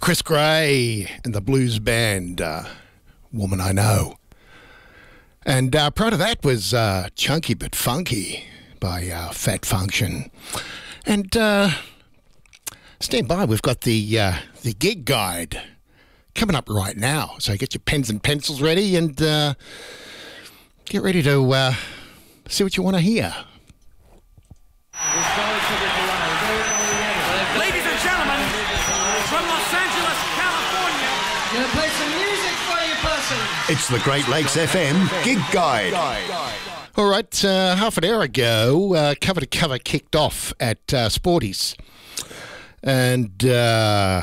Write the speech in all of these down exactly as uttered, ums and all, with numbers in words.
Chris Gray and the Blues Band, uh, Woman I Know. And uh, prior to that was uh, Chunky But Funky by uh, Fat Function. And uh, stand by, we've got the uh, the gig guide coming up right now. So get your pens and pencils ready and uh, get ready to uh, see what you want to hear. Ladies and gentlemen, from Los Angeles, California, gonna play some music for you, person. It's the Great Lakes F M Gig Guide. All right, uh, half an hour ago, uh, Cover to Cover kicked off at uh, Sporties. And uh,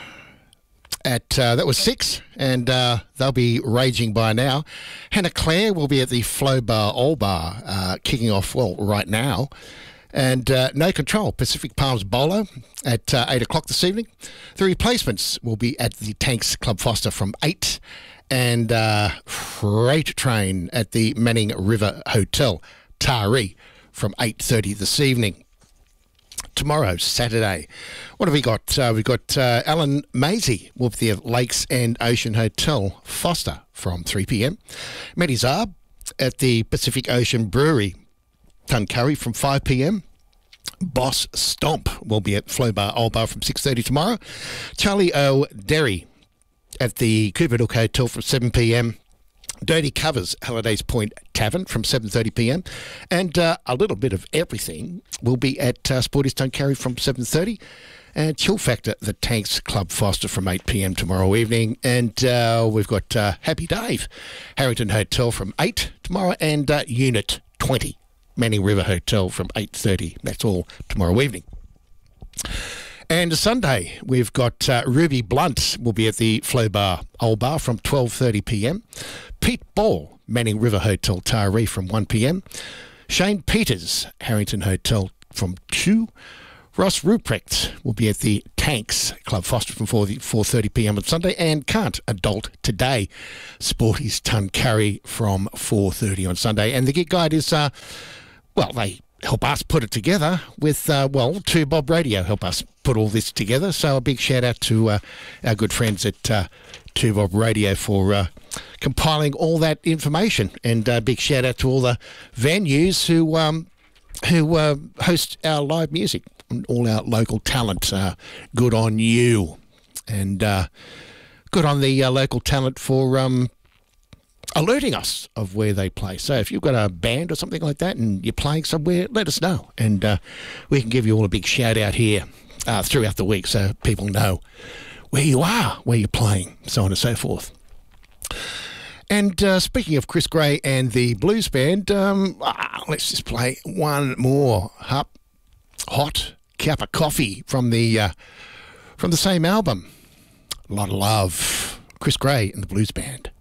at uh, that was six, and uh, they'll be raging by now. Hannah Claire will be at the Flow Bar, All Bar, uh, kicking off, well, right now. And uh, No Control, Pacific Palms Bolo at uh, eight o'clock this evening. The Replacements will be at the Tanks Club Foster from eight. And uh, Freight Train at the Manning River Hotel, Taree, from eight thirty this evening. Tomorrow, Saturday, what have we got? Uh, we've got uh, Alan Maisie will be at Lakes and Ocean Hotel, Foster, from three p.m. Matty Zarb at the Pacific Ocean Brewery, Tuncurry, from five p.m. Boss Stomp will be at Flow Bar, Old Bar, from six thirty tomorrow. Charlie O'Derry at the Cooper Nook Hotel from seven p.m. Dirty Covers, Hallidays Point Tavern from seven thirty p.m. And uh, a little bit of everything will be at uh, Sporties Tuncurry from seven thirty. And Chill Factor, the Tanks Club Foster, from eight p.m. tomorrow evening. And uh, we've got uh, Happy Dave, Harrington Hotel, from eight tomorrow. And uh, Unit twenty, Manning River Hotel, from eight thirty. That's all tomorrow evening. And Sunday, we've got uh, Ruby Blunt will be at the Flow Bar, Old Bar, from twelve thirty p.m. Pete Ball, Manning River Hotel, Taree, from one p.m. Shane Peters, Harrington Hotel, from two. Ross Ruprecht will be at the Tanks Club Foster from four thirty p.m. on Sunday. And Can't Adult Today, Sporties Tuncurry, from four thirty on Sunday. And the gig guide is, uh, well, they help us put it together with, uh, well, Two Bob Radio help us put all this together. So a big shout out to uh, our good friends at uh, Two Bob Radio for uh, compiling all that information. And a big shout out to all the venues who um, who uh, host our live music, and all our local talent. Uh, good on you. And uh, good on the uh, local talent for Um, alerting us of where they play. So if you've got a band or something like that and you're playing somewhere, let us know. And uh, we can give you all a big shout out here uh, throughout the week so people know where you are, where you're playing, so on and so forth. And uh, speaking of Chris Gray and the Blues Band, um, ah, let's just play one more hot, hot cup of coffee from the, uh, from the same album. A lot of love. Chris Gray and the Blues Band.